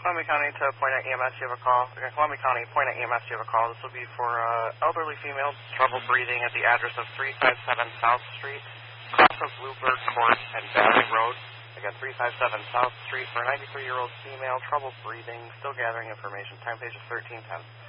Columbia County to Point at EMS, you have a call. Okay, Columbia County, Point at EMS, you have a call. This will be for elderly female, trouble breathing at the address of 357 South Street, cross of Bluebird Court and Battery Road. Again, 357 South Street for a 93-year-old female, trouble breathing, still gathering information. Time page is 1310.